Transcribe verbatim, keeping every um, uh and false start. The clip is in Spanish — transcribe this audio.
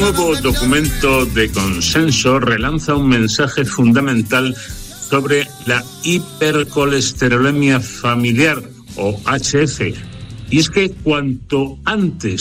nuevo documento de consenso relanza un mensaje fundamental sobre la hipercolesterolemia familiar, o H F. Y es que cuanto antes